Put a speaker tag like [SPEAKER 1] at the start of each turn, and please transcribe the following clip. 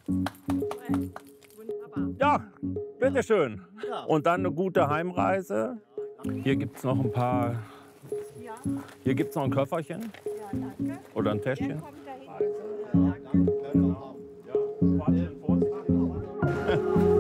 [SPEAKER 1] Ja, bitteschön. Und dann eine gute Heimreise. Hier gibt es noch ein paar. Hier gibt es noch ein Köfferchen.
[SPEAKER 2] Ja, danke.
[SPEAKER 1] Oder ein Täschchen.
[SPEAKER 2] Kommt dahin. Ja, danke.
[SPEAKER 1] Ja,